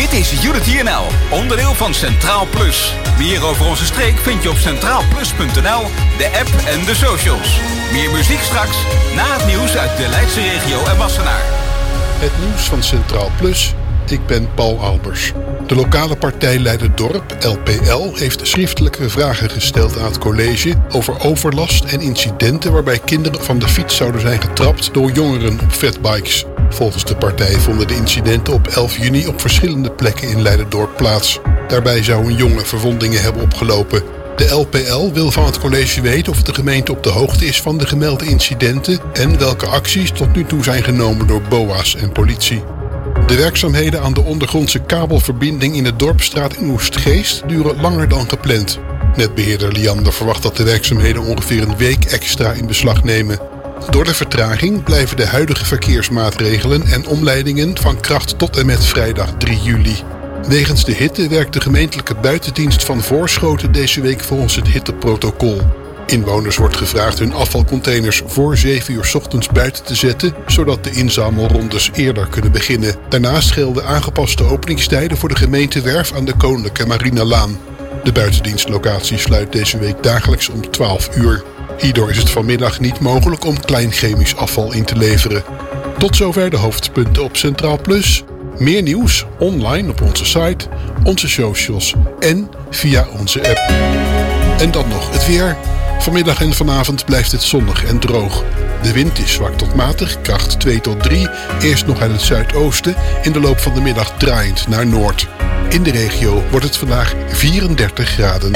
Dit is Unity NL, onderdeel van Centraal Plus. Meer over onze streek vind je op centraalplus.nl, de app en de socials. Meer muziek straks, na het nieuws uit de Leidse regio en Wassenaar. Het nieuws van Centraal Plus. Ik ben Paul Albers. De lokale partij Leiderdorp, LPL, heeft schriftelijke vragen gesteld aan het college over overlast en incidenten waarbij kinderen van de fiets zouden zijn getrapt door jongeren op fatbikes. Volgens de partij vonden de incidenten op 11 juni op verschillende plekken in Leiderdorp plaats. Daarbij zou een jongen verwondingen hebben opgelopen. De LPL wil van het college weten of de gemeente op de hoogte is van de gemelde incidenten en welke acties tot nu toe zijn genomen door BOA's en politie. De werkzaamheden aan de ondergrondse kabelverbinding in de Dorpsstraat in Oestgeest duren langer dan gepland. Netbeheerder Liander verwacht dat de werkzaamheden ongeveer een week extra in beslag nemen. Door de vertraging blijven de huidige verkeersmaatregelen en omleidingen van kracht tot en met vrijdag 3 juli. Wegens de hitte werkt de gemeentelijke buitendienst van Voorschoten deze week volgens het hitteprotocol. Inwoners wordt gevraagd hun afvalcontainers voor 7 uur 's ochtends buiten te zetten, zodat de inzamelrondes eerder kunnen beginnen. Daarnaast gelden aangepaste openingstijden voor de gemeentewerf aan de Koninklijke Marinelaan. De buitendienstlocatie sluit deze week dagelijks om 12 uur. Hierdoor is het vanmiddag niet mogelijk om klein chemisch afval in te leveren. Tot zover de hoofdpunten op Centraal Plus. Meer nieuws online op onze site, onze socials en via onze app. En dan nog het weer. Vanmiddag en vanavond blijft het zonnig en droog. De wind is zwak tot matig, kracht 2 tot 3. Eerst nog uit het zuidoosten, in de loop van de middag draaiend naar noord. In de regio wordt het vandaag 34 graden.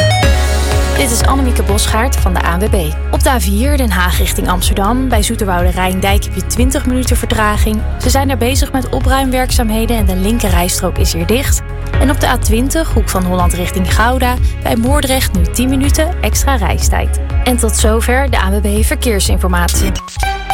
Dit is Annemieke Bosgaard van de ANWB. Op de A4 Den Haag richting Amsterdam. Bij Zoeterwoude Rijndijk heb je 20 minuten vertraging. Ze zijn daar bezig met opruimwerkzaamheden en de linker rijstrook is hier dicht. En op de A20, hoek van Holland richting Gouda, bij Moordrecht nu 10 minuten extra reistijd. En tot zover de ANWB Verkeersinformatie.